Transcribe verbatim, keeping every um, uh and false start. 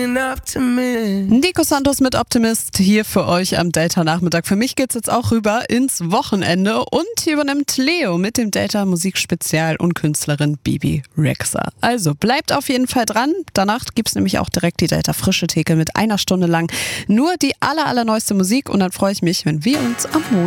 an optimist. Nico Santos mit Optimist hier für euch am Delta-Nachmittag. Für mich geht's jetzt auch rüber ins Wochenende und hier übernimmt Leo mit dem Delta-Musikspezial und Künstlerin Bibi Rexha. Also bleibt auf jeden Fall dran. Danach gibt's nämlich auch direkt die Delta-Frische Theke mit einer Stunde lang nur die aller, allerneueste Musik und dann freue ich mich, wenn wir uns am Montag